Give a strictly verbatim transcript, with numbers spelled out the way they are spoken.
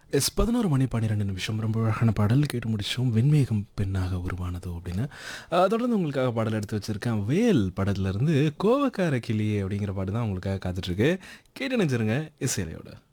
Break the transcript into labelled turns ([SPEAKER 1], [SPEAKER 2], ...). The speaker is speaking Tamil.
[SPEAKER 1] எஸ் பதினொரு மணி பன்னிரெண்டு நிமிஷம் ரொம்ப அழகான பாடல் கேட்டு முடிச்சோம். வெண்மேகம் பெண்ணாக உருவானதோ அப்படின்னு. அ தொடர்ந்து உங்களுக்காக பாடல் எடுத்து வச்சிருக்கேன். வேல் படத்துலருந்து கோவக்கார கிளியே அப்படிங்கிற பாட்டு தான் உங்களுக்காக காத்துட்ருக்கு. கேட்டு நினைச்சிருங்க இசையோட.